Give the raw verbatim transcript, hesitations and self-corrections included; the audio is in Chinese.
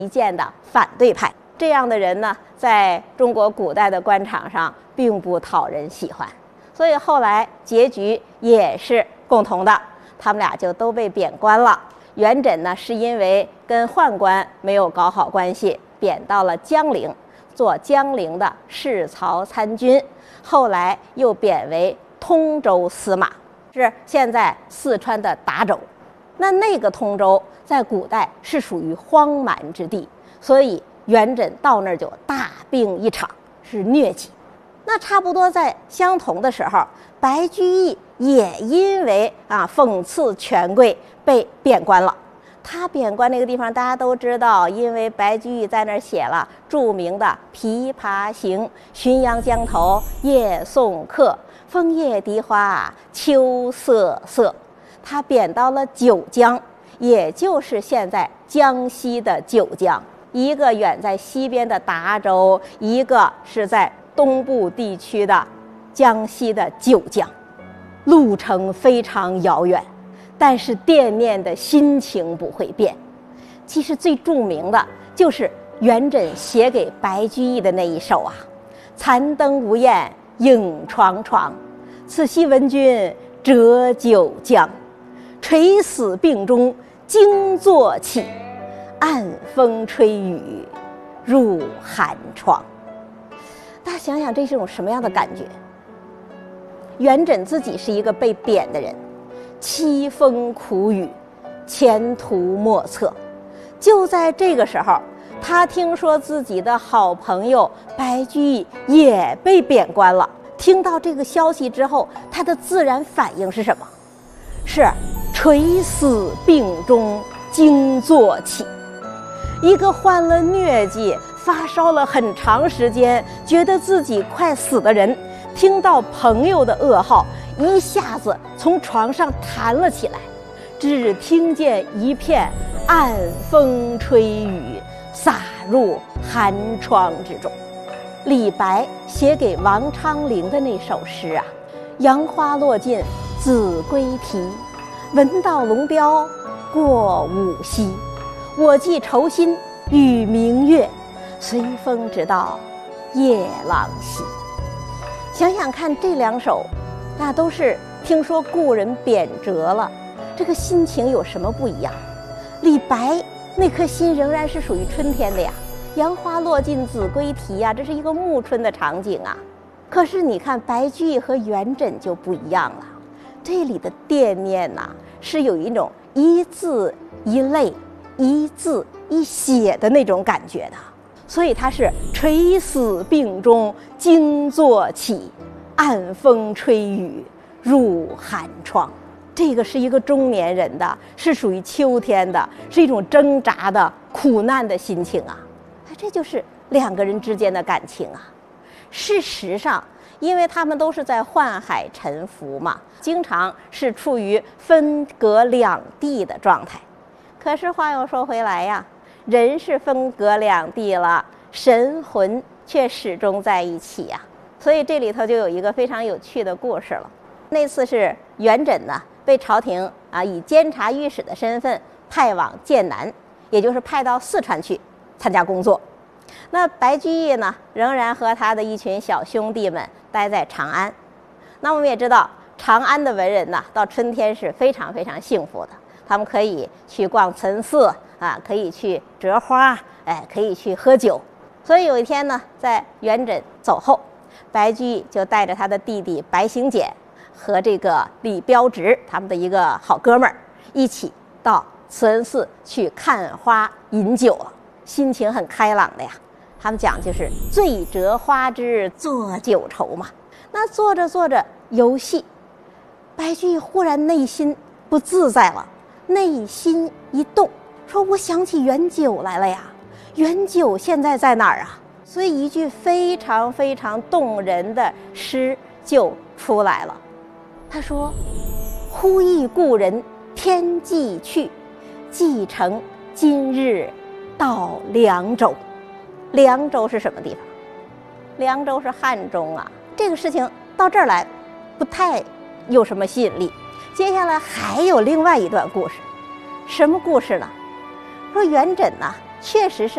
一见的反对派。这样的人呢，在中国古代的官场上并不讨人喜欢，所以后来结局也是共同的，他们俩就都被贬官了。元稹呢，是因为跟宦官没有搞好关系，贬到了江陵，做江陵的侍曹参军，后来又贬为通州司马，是现在四川的达州。那那个通州在古代是属于荒蛮之地，所以元稹到那儿就大病一场，是疟疾。那差不多在相同的时候，白居易也因为啊讽刺权贵被贬官了。他贬官那个地方大家都知道，因为白居易在那儿写了著名的《琵琶行》：浔阳江头夜送客，枫叶荻花秋瑟瑟。他贬到了九江，也就是现在江西的九江，一个远在西边的达州，一个是在东部地区的江西的九江，路程非常遥远，但是惦念的心情不会变。其实最著名的就是元稹写给白居易的那一首啊：残灯无焰影幢幢，此夕闻君折九江。垂死病中惊坐起，暗风吹雨入寒窗。大家想想这是种什么样的感觉？元稹自己是一个被贬的人，凄风苦雨，前途莫测。就在这个时候，他听说自己的好朋友白居易也被贬官了。听到这个消息之后，他的自然反应是什么？是垂死病中惊坐起。一个患了疟疾、发烧了很长时间，觉得自己快死的人，听到朋友的噩耗，一下子从床上弹了起来，只听见一片暗风吹雨，洒入寒窗之中。李白写给王昌龄的那首诗啊：杨花落尽子规啼，闻道龙标过五溪。我寄愁心与明月，随风直到夜郎西。想想看，这两首那都是听说故人贬谪了，这个心情有什么不一样？李白那颗心仍然是属于春天的呀，杨花落尽子规啼呀，这是一个暮春的场景啊。可是你看白居易和元稹就不一样了，这里的惦念呐、啊，是有一种一字一泪、一字一血的那种感觉的。所以他是垂死病中惊坐起，暗风吹雨入寒窗。这个是一个中年人的，是属于秋天的，是一种挣扎的苦难的心情啊。这就是两个人之间的感情啊。事实上，因为他们都是在宦海沉浮嘛，经常是处于分隔两地的状态。可是话又说回来呀，人是分隔两地了，神魂却始终在一起呀。所以这里头就有一个非常有趣的故事了。那次是元稹呢被朝廷啊以监察御史的身份派往剑南，也就是派到四川去参加工作。那白居易呢，仍然和他的一群小兄弟们待在长安。那我们也知道，长安的文人呢，到春天是非常非常幸福的。他们可以去逛岑寺啊，可以去折花，哎，可以去喝酒。所以有一天呢，在元稹走后，白居易就带着他的弟弟白行简和这个李标直他们的一个好哥们儿一起到慈恩寺去看花饮酒了。心情很开朗的呀，他们讲就是醉折花枝作酒愁嘛。那做着做着游戏，白居易忽然内心不自在了，内心一动，说我想起元九来了呀，元九现在在哪儿啊？所以一句非常非常动人的诗就出来了。他说：忽忆故人天际去，既乘今日到凉州。凉州是什么地方？凉州是汉中啊。这个事情到这儿来不太有什么吸引力。接下来还有另外一段故事。什么故事呢？说元稹呢，确实是